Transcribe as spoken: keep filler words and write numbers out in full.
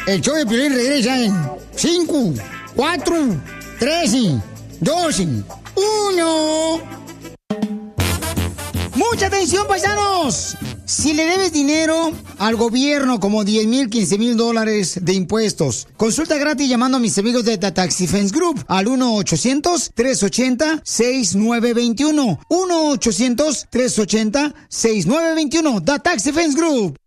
El show de Piolín regresa en cinco, cuatro, tres, dos, uno. ¡Mucha atención, paisanos! Si le debes dinero al gobierno como diez mil, quince mil dólares de impuestos, consulta gratis llamando a mis amigos de The Tax Defense Group al uno ochocientos, tres ochenta, sesenta y nueve veintiuno. uno ochocientos, tres ochenta, sesenta y nueve veintiuno. The Tax Defense Group.